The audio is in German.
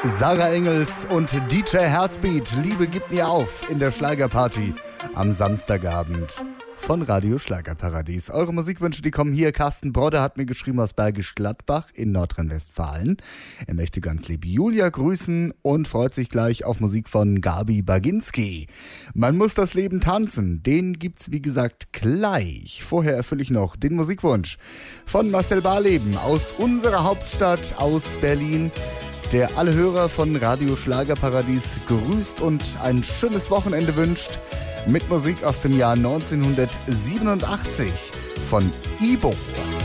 Sarah Engels und DJ Herzbeat, Liebe gibt mir auf in der Schlagerparty am Samstagabend von Radio Schlagerparadies. Eure Musikwünsche, die kommen hier. Carsten Brodde hat mir geschrieben aus Bergisch Gladbach in Nordrhein-Westfalen. Er möchte ganz lieb Julia grüßen und freut sich gleich auf Musik von Gabi Baginski. Man muss das Leben tanzen, den gibt's wie gesagt gleich. Vorher erfülle ich noch den Musikwunsch von Marcel Barleben aus unserer Hauptstadt, aus Berlin, der alle Hörer von Radio Schlagerparadies grüßt und ein schönes Wochenende wünscht mit Musik aus dem Jahr 1987 von Ibo.